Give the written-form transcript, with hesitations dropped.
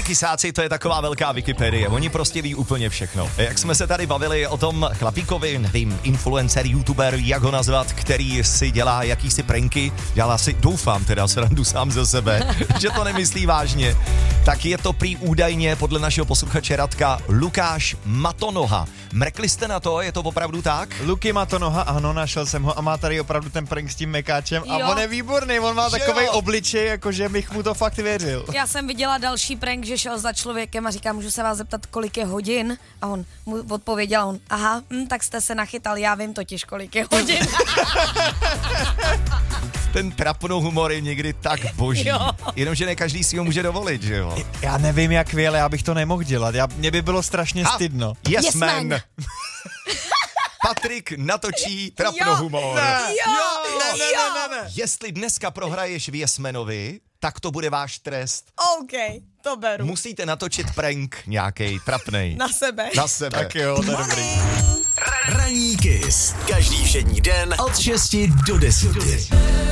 Naši kysáci, to je taková velká Wikipedie, oni prostě ví úplně všechno. Jak jsme se tady bavili o tom chlapíkovi, nevím, influencer, youtuber, jak ho nazvat, který si dělá jakýsi pranky, dělá si, doufám teda, srandu sám ze sebe, že to nemyslí vážně, tak je to prý údajně podle našeho posluchače Radka Lukáš Matonoha. Mrkli jste na to, je to opravdu tak? Luky Matonoha, ano, našel jsem ho a má tady opravdu ten prank s tím mekáčem a on je výborný, on má takovej obličej, jakože bych mu to fakt věřil. Já jsem viděla další prank, že šel za člověkem a říká, můžu se vás zeptat, kolik je hodin? A on mu odpověděl, aha, tak jste se nachytal, já vím totiž, kolik je hodin. Ten trapnou humor je někdy tak boží. Jo. Jenomže ne každý si ho může dovolit, že jo? Já nevím jak vy, ale já bych to nemohl dělat, mě by bylo strašně stydno. Yes man. Patrik natočí trapnou humor. Ne. Jestli dneska prohraješ v Yesmanovi, tak to bude váš trest. OK, to beru. Musíte natočit prank nějakej trapnej. Na sebe. Na sebe. Tak jo, to je dobrý. Ranní Kiss. Každý všední den od 6 do 10.